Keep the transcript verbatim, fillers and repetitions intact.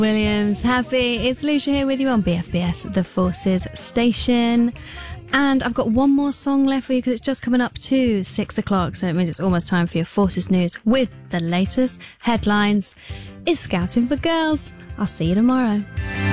Williams, happy. It's Lucia here with you on B F B S, the Forces station. And I've got one more song left for you because it's just coming up to six o'clock. So it means it's almost time for your Forces news with the latest headlines. It's Scouting for Girls. I'll see you tomorrow.